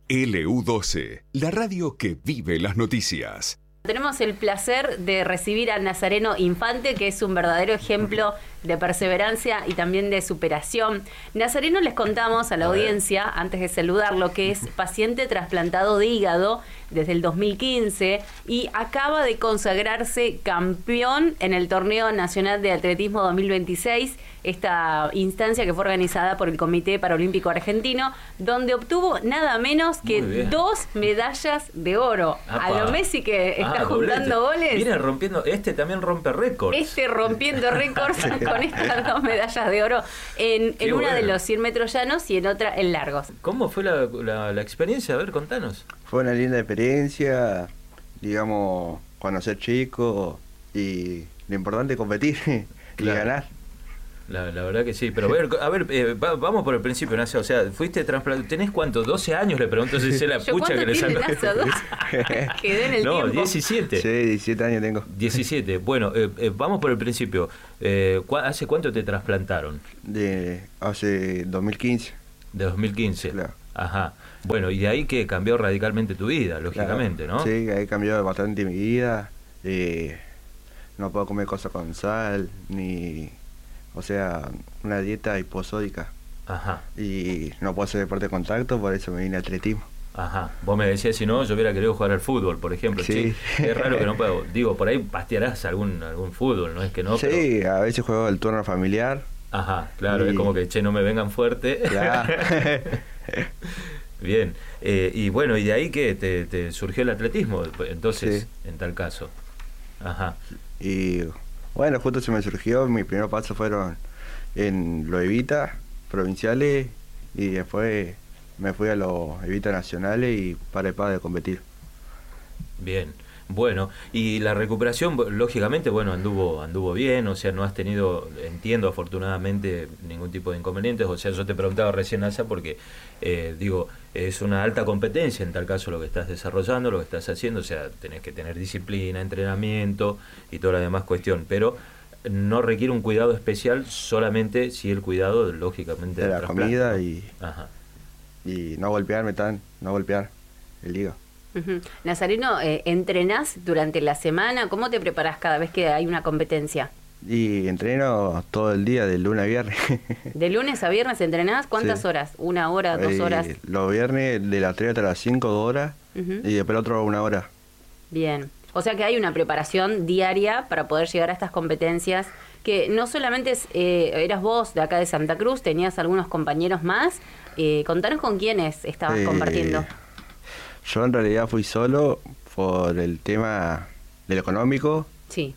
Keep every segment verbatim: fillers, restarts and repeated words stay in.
L U doce, la radio que vive las noticias. Tenemos el placer de recibir a Nazareno Infante, que es un verdadero ejemplo de perseverancia y también de superación. Nazareno, les contamos a la audiencia, antes de saludarlo, que es paciente trasplantado de hígado desde el dos mil quince y acaba de consagrarse campeón en el Torneo Nacional de Atletismo dos mil veintiséis, esta instancia que fue organizada por el Comité Paralímpico Argentino, donde obtuvo nada menos que dos medallas de oro. Apa. A lo Messi, que está Ah, juntando doblete. goles. Viene rompiendo, este también rompe récords. Este rompiendo récords con estas dos medallas de oro en, en una bueno. de los cien metros llanos y en otra en largos. ¿Cómo fue la, la, la experiencia? A ver, contanos. Fue una linda experiencia, digamos, conocer chicos y lo importante es competir y Claro. ganar. La, la verdad que sí, pero a ver, a ver eh, va- vamos por el principio, Nacia. O sea, fuiste trasplantado. ¿Tenés cuánto? ¿doce años? Le pregunto si sé la Yo, pucha ¿cuánto que le tiene sacó. Naza? ¿Dos? Quedé en el No, tiempo. diecisiete. Sí, diecisiete años tengo. diecisiete. Bueno, eh, eh, vamos por el principio. Eh, ¿cu- ¿Hace cuánto te trasplantaron? De hace dos mil quince. De dos mil quince. Claro. Ajá. Bueno, y de ahí que cambió radicalmente tu vida, lógicamente, Claro. ¿no? Sí, he cambiado bastante mi vida. eh, no puedo comer cosas con sal, ni, o sea, una dieta hiposódica. Ajá. Y no puedo hacer deporte de contacto, por eso me vine a atletismo. Ajá. Vos me decías, si no, yo hubiera querido jugar al fútbol, por ejemplo. Sí. Che, es raro que no puedo. Digo, por ahí pastearás algún algún fútbol, ¿no es que no? sí, Pero- a veces juego el turno familiar. Ajá, claro, Y- es como que, che, no me vengan fuerte. Claro. Bien. Eh, y bueno, y de ahí que te, te surgió el atletismo, entonces, Sí. en tal caso. Ajá. Y bueno, justo se me surgió, mis primeros pasos fueron en los Evita provinciales y después me fui a los Evita nacionales y para para de competir. Bien, bueno, y la recuperación, bo- lógicamente, bueno, anduvo anduvo bien, o sea, no has tenido, entiendo, afortunadamente, ningún tipo de inconvenientes, o sea, yo te preguntaba recién, Asa, porque, eh, digo, es una alta competencia en tal caso lo que estás desarrollando, lo que estás haciendo, o sea, tenés que tener disciplina, entrenamiento y toda la demás cuestión, pero no requiere un cuidado especial, solamente si el cuidado, lógicamente, De del la trasplante, comida ¿no? y, Ajá. y no golpearme tan, no golpear el hígado. Ujú. Nazareno, eh, ¿entrenás durante la semana? ¿Cómo te preparás cada vez que hay una competencia? Y entreno todo el día, de lunes a viernes. ¿De lunes a viernes entrenás? ¿Cuántas Sí. horas? ¿Una hora, dos Eh, horas? Los viernes de las tres hasta las cinco, dos horas, Ujú. y después el otro una hora. Bien. O sea que hay una preparación diaria para poder llegar a estas competencias, que no solamente es, eh, eras vos de acá de Santa Cruz, tenías algunos compañeros más. Eh, contanos con quiénes estabas Eh, compartiendo. Yo en realidad fui solo por el tema del económico Sí.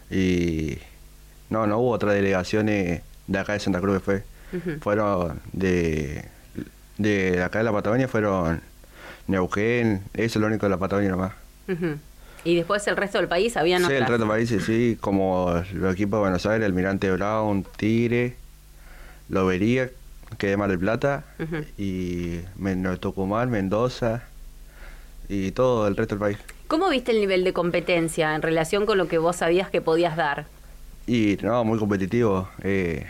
y no, no hubo otras delegaciones de acá de Santa Cruz que fue. Ujú. Fueron de, de acá de la Patagonia, fueron Neuquén, eso es lo único de la Patagonia nomás. Ujú. Y después el resto del país habían Sí, el otras. resto de países, sí, como los equipos de Buenos Aires, Almirante Brown, Tigre, Lobería, que es de Mar del Plata, Ujú. y Men- Tucumán, Mendoza, y todo el resto del país. ¿Cómo viste el nivel de competencia en relación con lo que vos sabías que podías dar? Y no, muy competitivo eh,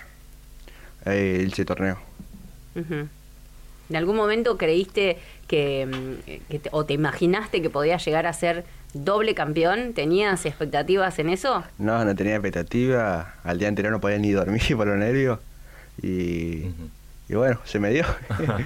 eh, ese torneo. Ujú. ¿En algún momento creíste que, mm, que te- o te imaginaste que podías llegar a ser doble campeón? ¿Tenías expectativas en eso? No, no tenía expectativa, al día anterior no podía ni dormir por los nervios, y, Ujú. y bueno, se me dio.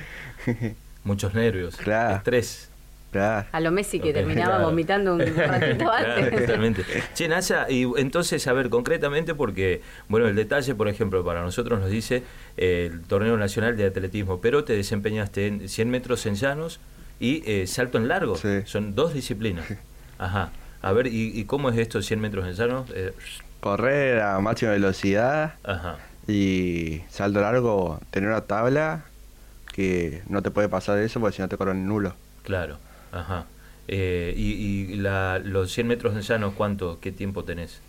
Muchos nervios, Claro. estrés. Claro. A lo Messi, que Ok, terminaba claro. vomitando un ratito Claro, antes. totalmente. Che, Nasa, y entonces, a ver, concretamente, porque, bueno, el detalle, por ejemplo, para nosotros nos dice eh, el Torneo Nacional de Atletismo, pero te desempeñaste en cien metros en llanos y eh, salto en largo. Sí. Son dos disciplinas. Ajá. A ver, ¿y, y cómo es esto, cien metros en llanos? Eh, Correr a máxima velocidad ajá. y salto largo, tener una tabla que no te puede pasar eso porque si no te corren nulo. Claro. Ajá. Eh, y y la, los cien metros en llanos, ¿cuánto, qué tiempo tenés?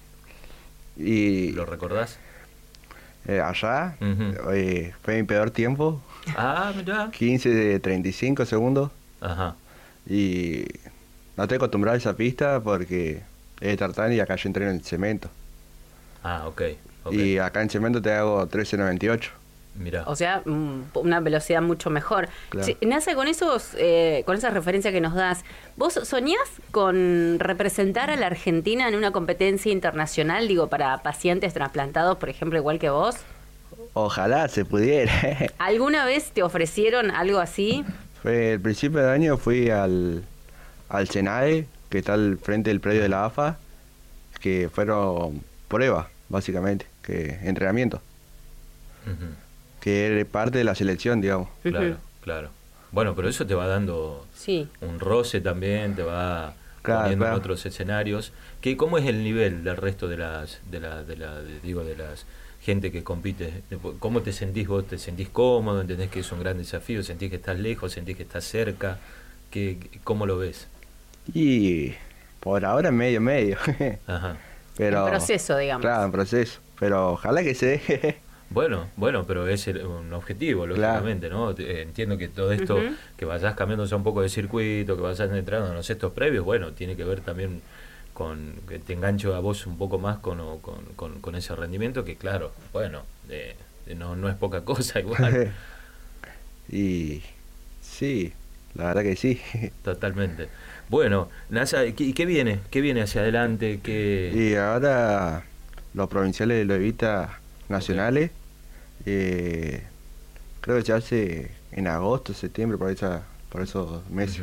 Y ¿Lo recordás? eh, allá Ujú. eh, fue mi peor tiempo, Ah, mirá. quince de treinta y cinco segundos, Ajá. y no estoy acostumbrado a esa pista porque es tartán y acá yo entreno en cemento. Ah, ok. ok. Y acá en cemento te hago trece noventa y ocho. Mirá. O sea, mm, una velocidad mucho mejor. Claro. Che, Nasa, con esos, eh, con esas referencias que nos das, ¿vos soñás con representar a la Argentina en una competencia internacional, digo, para pacientes trasplantados, por ejemplo, igual que vos? Ojalá se pudiera. ¿Alguna vez te ofrecieron algo así? Fue el principio de año fui al, al SENAE, que está al frente del predio de la A F A, que fueron pruebas, básicamente, que entrenamiento. Ujú. Que era parte de la selección, digamos. Claro, Ujú. claro. Bueno, pero eso te va dando Sí. un roce también, te va Claro, poniendo claro. en otros escenarios. ¿Qué, ¿Cómo es el nivel del resto de las, de la, de la, de- digo, de las gente que compite? ¿Cómo te sentís vos? ¿Te sentís cómodo? ¿Entendés que es un gran desafío? ¿Sentís que estás lejos? ¿Sentís que estás cerca? ¿Qué, ¿Cómo lo ves? Y por ahora medio, medio. Ajá. Pero, En proceso, digamos. Claro, en proceso. Pero ojalá que se deje. Bueno, bueno, pero es el- un objetivo, lógicamente, ¿no? Eh, Entiendo que todo esto, Ujú. que vayas cambiando ya un poco de circuito, que vayas entrando en los estos previos, bueno, tiene que ver también con que te engancho a vos un poco más con, o- con, con, con ese rendimiento, que claro, bueno, eh, no, no es poca cosa igual, Y sí, la verdad que sí. totalmente. Bueno, Nasa, ¿y qué, y qué viene? ¿Qué viene hacia adelante? ¿Qué... Y ahora los provinciales de Loevita nacionales, eh, creo que se hace en agosto, septiembre, por, esa, por esos meses. Ujú.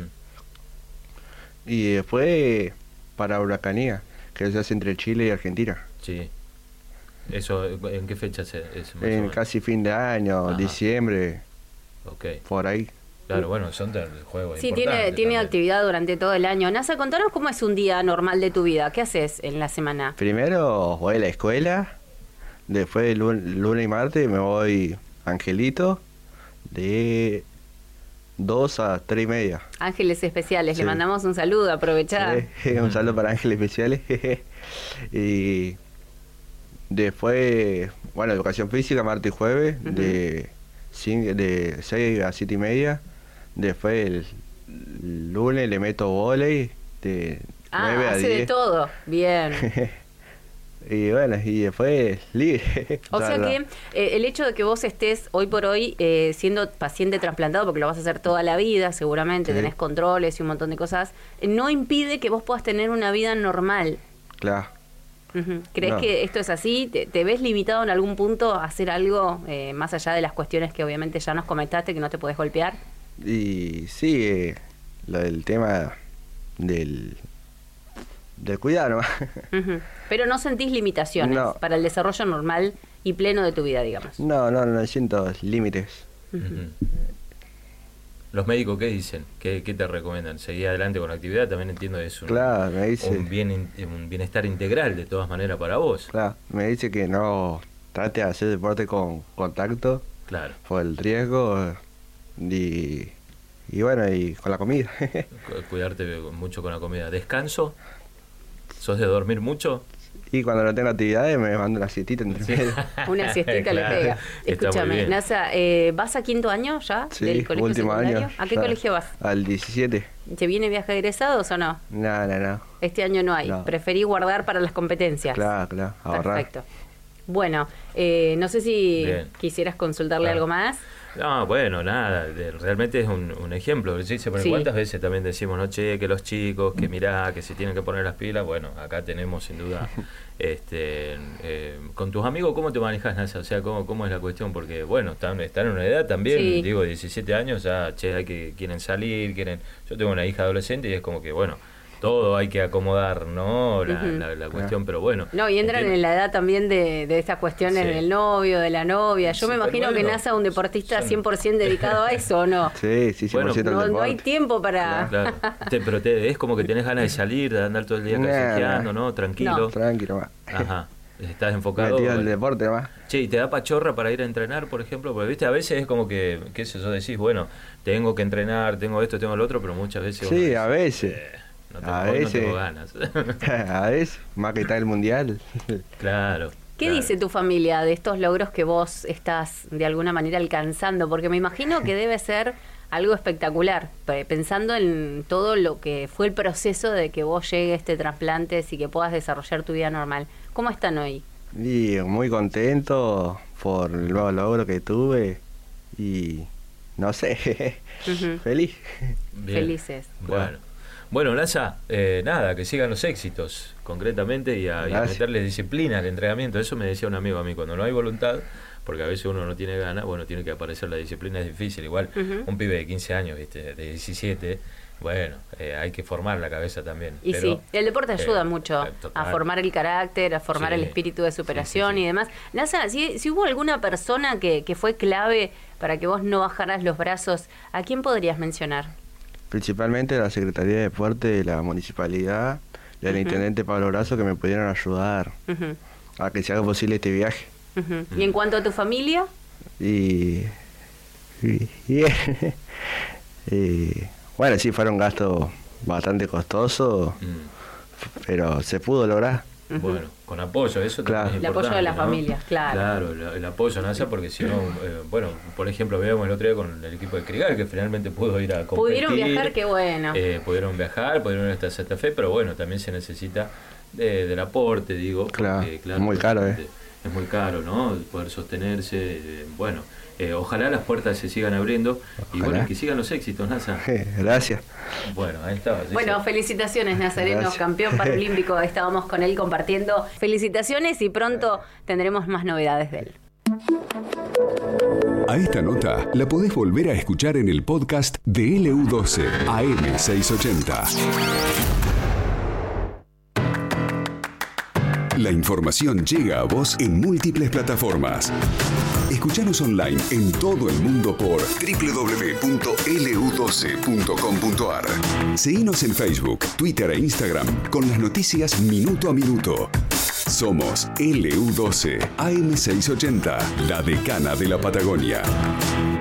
Y después para Huracanía, que se hace entre Chile y Argentina. Sí. Eso, ¿en qué fecha se, es más o En menos? casi fin de año, Ajá. diciembre, Ok. por ahí. Claro, bueno, son de- juegos Sí, tiene, importantes tiene también. actividad durante todo el año. Nasa, contanos cómo es un día normal de tu vida. ¿Qué haces en la semana? Primero voy a la escuela, después lunes, lunes y martes me voy a Angelito, de dos a tres y media. Ángeles Especiales, le Sí. mandamos un saludo, aprovechar. Sí, un saludo para Ángeles Especiales. Y después, bueno, educación física, martes y jueves, Ujú. de, cin- de seis a siete y media. Después el, el lunes le meto vóley de Ah, nueve a hace de diez. todo. Bien. Y bueno, y después libre. O sea que eh, el hecho de que vos estés hoy por hoy eh, siendo paciente trasplantado, porque lo vas a hacer toda la vida, seguramente, Sí. tenés controles y un montón de cosas, eh, no impide que vos puedas tener una vida normal. Claro. Ujú. ¿Crees No. que esto es así? ¿Te, te ves limitado en algún punto a hacer algo eh, más allá de las cuestiones que obviamente ya nos comentaste, que no te podés golpear? Y sí, eh, lo del tema del, del cuidado nomás. Ujú. Pero no sentís limitaciones No. para el desarrollo normal y pleno de tu vida, digamos. No, no, no siento límites. Ujú. ¿Los médicos qué dicen? ¿Qué, qué te recomiendan? ¿Seguir adelante con la actividad? También entiendo que es un, Claro, me dice, un, bien, in- un bienestar integral de todas maneras para vos. claro, me dice que no trate de hacer deporte con contacto Claro. por el riesgo y, y bueno, y con la comida. Cu- Cuidarte mucho con la comida. ¿Descanso? ¿Sos de dormir mucho? Y cuando no tengo actividades me mando una siestita entre Sí. medio. Una siestita le Claro, pega. está muy Escúchame, bien. Nasa, eh, ¿vas a quinto año ya Sí, del colegio último secundario? año. ¿A qué ya. colegio vas? Al diecisiete. ¿Te viene viaje de egresados o no? No, no, no. Este año no hay. No. Preferí guardar para las competencias. Claro, claro, ahorrar. Perfecto. Bueno, eh, no sé si Bien. quisieras consultarle Claro. algo más. No, bueno, nada, de- realmente es un, un ejemplo. Sí, se pone- Sí. ¿Cuántas veces también decimos, no, che, que los chicos, que mirá, que se tienen que poner las pilas? Bueno, acá tenemos sin duda, este, eh, con tus amigos, ¿cómo te manejas, Nasa? O sea, ¿cómo, cómo es la cuestión? Porque, bueno, están, están en una edad también, Sí. digo, diecisiete años, ya, che, hay que, quieren salir, quieren... Yo tengo una hija adolescente y es como que, bueno, todo hay que acomodar, ¿no? La, Ujú. la, la cuestión, pero bueno. No, y entran entiendo- en la edad también de, de estas cuestiones Sí. del novio, de la novia. Yo Sí, me pero imagino que bueno, Nasa es un deportista son- cien por ciento dedicado a eso, ¿o no? Sí, sí, Bueno, cien por ciento No, del no hay deporte. tiempo para... Claro, te- pero te, es como que tenés ganas de salir, de andar todo el día Nah, caseteando, nah. ¿no? Tranquilo. No. Tranquilo, más. Ajá. Estás enfocado. Metido en el bueno. deporte más. Che, ¿y te da pachorra para ir a entrenar, por ejemplo? Porque, viste, a veces es como que, qué sé yo, decís, bueno, tengo que entrenar, tengo esto, tengo lo otro, pero muchas veces... uno Sí, dice, a veces. eh, no tengo, A hoy no veces. tengo ganas. A veces, más que está el mundial. Claro. ¿Qué claro. dice tu familia de estos logros que vos estás de alguna manera alcanzando? Porque me imagino que debe ser algo espectacular, pe- pensando en todo lo que fue el proceso de que vos llegues, te trasplantes y que puedas desarrollar tu vida normal. ¿Cómo están hoy? Y muy contento por el nuevo logro que tuve y no sé, uh-huh. feliz. Bien. Felices. Bueno, bueno Nasa, eh, nada, que sigan los éxitos concretamente y a, y a meterle disciplina al entrenamiento. Eso me decía un amigo a mí, cuando no hay voluntad, porque a veces uno no tiene ganas, bueno, tiene que aparecer la disciplina, es difícil. Igual uh-huh. un pibe de quince años, ¿viste? De diecisiete, bueno, eh, hay que formar la cabeza también. Y pero, sí, el deporte ayuda eh, mucho total. a formar el carácter, a formar sí, el espíritu de superación sí, sí, sí. y demás. Nasa, si, si hubo alguna persona que, que fue clave para que vos no bajaras los brazos, ¿a quién podrías mencionar? Principalmente la Secretaría de Deporte de la Municipalidad y el uh-huh. Intendente Pablo Brazo, que me pudieron ayudar uh-huh. a que se haga posible este viaje. Uh-huh. Uh-huh. ¿Y en cuanto a tu familia? Y... y, y, y bueno, sí, fueron gastos bastante costosos, mm. pero se pudo lograr. Uh-huh. Bueno, con apoyo, eso claro. también es el apoyo de las ¿no? familias, claro. Claro, el, el apoyo, Nasa, porque si no, eh, bueno, por ejemplo, veíamos el otro día con el equipo de Crigal, que finalmente pudo ir a competir. Pudieron viajar, qué bueno. Eh, pudieron viajar, pudieron ir hasta Santa Fe, pero bueno, también se necesita de, del aporte, digo. Claro, porque, claro, muy caro, ¿eh? Es muy caro, ¿no? Poder sostenerse, eh, bueno. Eh, ojalá las puertas se sigan abriendo ojalá. Y bueno, que sigan los éxitos, Nasa. Gracias. Bueno, ahí estaba. Bueno, felicitaciones, Nazareno, Gracias. campeón paralímpico. Estábamos con él compartiendo. Felicitaciones y pronto tendremos más novedades de él. A esta nota la podés volver a escuchar en el podcast de L U doce A M seiscientos ochenta. La información llega a vos en múltiples plataformas. Escuchanos online en todo el mundo por doble u doble u doble u punto L U doce punto com punto A R. Seguinos en Facebook, Twitter e Instagram con las noticias minuto a minuto. Somos L U doce A M seiscientos ochenta, la decana de la Patagonia.